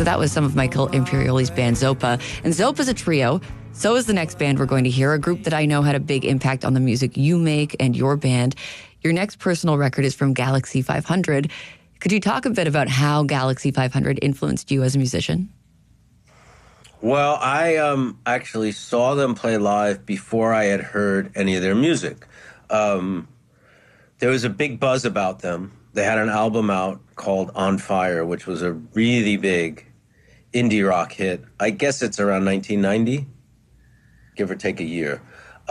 So that was some of Michael Imperioli's band Zopa. And Zopa's a trio. So is the next band we're going to hear, a group that I know had a big impact on the music you make and your band. Your next personal record is from Galaxie 500. Could you talk a bit about how Galaxie 500 influenced you as a musician? Well, I actually saw them play live before I had heard any of their music. There was a big buzz about them. They had an album out called On Fire, which was a really big indie rock hit. I guess it's around 1990, give or take a year.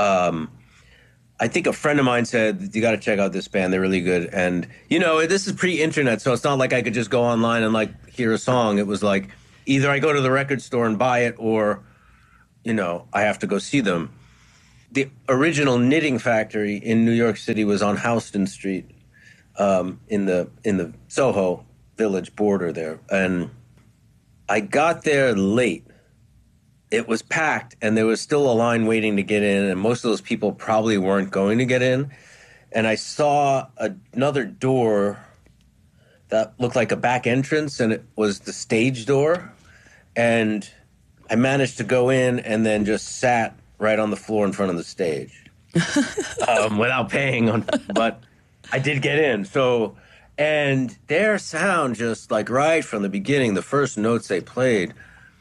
I think a friend of mine said, you got to check out this band. They're really good. And, you know, this is pre-internet, so it's not like I could just go online and, like, hear a song. It was like either I go to the record store and buy it or, you know, I have to go see them. The original Knitting Factory in New York City was on Houston Street in the Soho Village border there. And I got there late. It was packed, and there was still a line waiting to get in, and most of those people probably weren't going to get in. And I saw another door that looked like a back entrance, and it was the stage door. And I managed to go in and then just sat right on the floor in front of the stage without paying. But I did get in. So, and their sound just like right from the beginning, the first notes they played,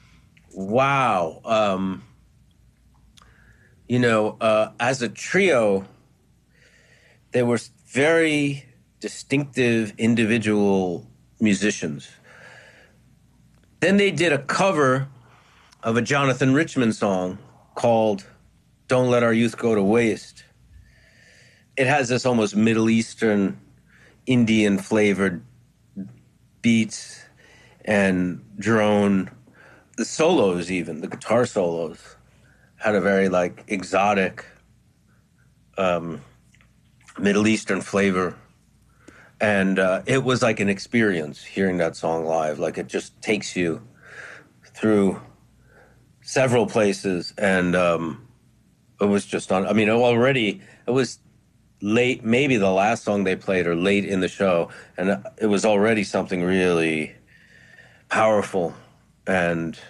wow. As a trio, they were very distinctive individual musicians. Then they did a cover of a Jonathan Richman song called Don't Let Our Youth Go to Waste. It has this almost Middle Eastern, Indian-flavored beats and drone. The solos even, the guitar solos, had a very, like, exotic Middle Eastern flavor. And it was like an experience hearing that song live. Like, it just takes you through several places. And it was just already, it was late, maybe the last song they played or late in the show. And it was already something really powerful. And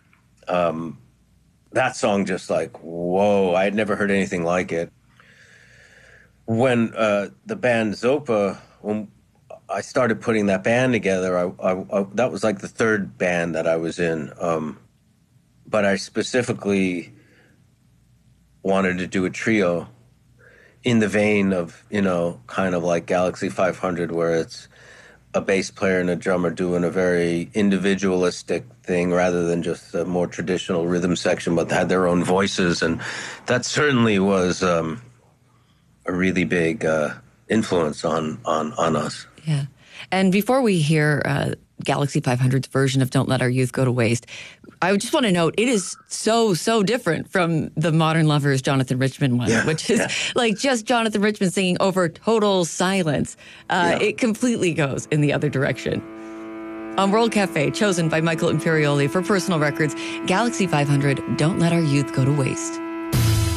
that song just like, whoa, I had never heard anything like it. When the band Zopa, when I started putting that band together, I that was like the third band that I was in. But I specifically wanted to do a trio in the vein of, you know, kind of like Galaxie 500, where it's a bass player and a drummer doing a very individualistic thing rather than just a more traditional rhythm section, but had their own voices. And that certainly was a really big influence on us. Yeah. And before we hear Galaxie 500's version of Don't Let Our Youth Go to Waste, I just want to note it is so different from the Modern Lovers Jonathan Richman one, which is like just Jonathan Richman singing over total silence. It completely goes in the other direction. On World Cafe, chosen by Michael Imperioli for personal records, Galaxie 500, Don't Let Our Youth Go to Waste.